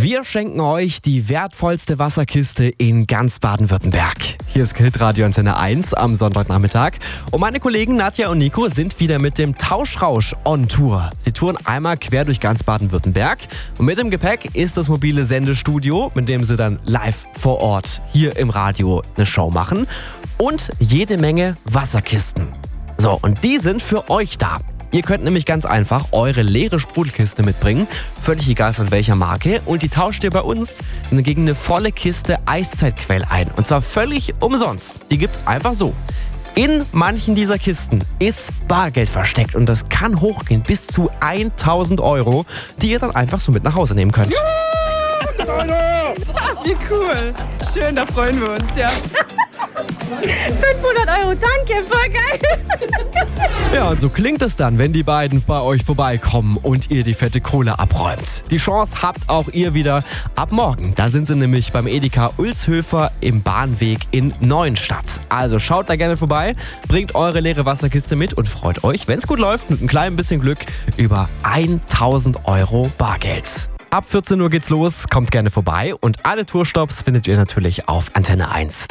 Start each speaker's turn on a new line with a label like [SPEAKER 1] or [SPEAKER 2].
[SPEAKER 1] Wir schenken euch die wertvollste Wasserkiste in ganz Baden-Württemberg. Hier ist Hitradio Antenne 1 am Sonntagnachmittag. Und meine Kollegen Nadja und Nico sind wieder mit dem Tauschrausch on Tour. Sie touren einmal quer durch ganz Baden-Württemberg. Und mit dem Gepäck ist das mobile Sendestudio, mit dem sie dann live vor Ort hier im Radio eine Show machen. Und jede Menge Wasserkisten. So, und die sind für euch da. Ihr könnt nämlich ganz einfach eure leere Sprudelkiste mitbringen, völlig egal von welcher Marke, und die tauscht ihr bei uns gegen eine volle Kiste Eiszeitquell ein. Und zwar völlig umsonst. Die gibt's einfach so. In manchen dieser Kisten ist Bargeld versteckt und das kann hochgehen bis zu 1.000 €, die ihr dann einfach so mit nach Hause nehmen könnt.
[SPEAKER 2] Wie cool. Schön, da freuen wir uns, ja.
[SPEAKER 3] 500 €, danke, voll geil.
[SPEAKER 1] Ja, und so klingt es dann, wenn die beiden bei euch vorbeikommen und ihr die fette Kohle abräumt. Die Chance habt auch ihr wieder ab morgen. Da sind sie nämlich beim Edeka Ulshöfer im Bahnweg in Neuenstadt. Also schaut da gerne vorbei, bringt eure leere Wasserkiste mit und freut euch, wenn es gut läuft, mit ein klein bisschen Glück über 1.000 € Bargeld. Ab 14 Uhr geht's los, kommt gerne vorbei und alle Tourstops findet ihr natürlich auf Antenne 1.